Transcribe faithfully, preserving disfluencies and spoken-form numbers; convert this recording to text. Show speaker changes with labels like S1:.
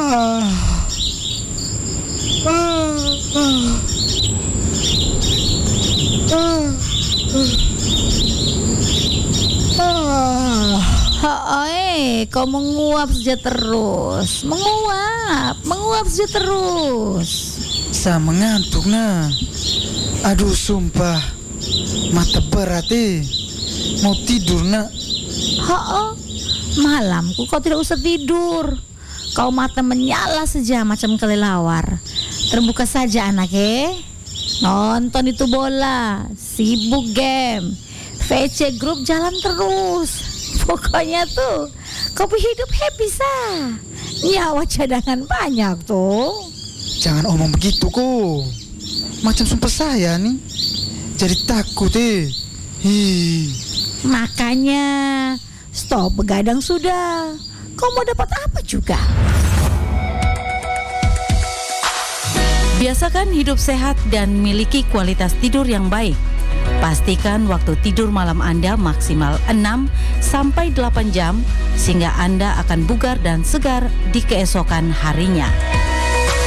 S1: Ah. Ah. Ah. Ah. Ah.
S2: Hai, kau menguap saja terus, menguap, menguap saja terus.
S1: Saya mengantuk nah. Aduh sumpah, mata berat eh. Mau tidur nak.
S2: Oh, malamku kau tidak usah tidur. Kau mata menyala saja macam kelelawar. Terbuka saja anak eh. Nonton itu bola, sibuk game, V C grup jalan terus. Pokoknya tuh kau hidup happy sah. Nyawa cadangan banyak tuh.
S1: Jangan omong begitu kok. Macam sumpah saya nih. Jadi takut eh. Hi.
S2: Makanya stop begadang sudah. Kau mau dapat apa juga?
S3: Biasakan hidup sehat dan miliki kualitas tidur yang baik. Pastikan waktu tidur malam Anda maksimal enam sampai delapan jam sehingga Anda akan bugar dan segar di keesokan harinya.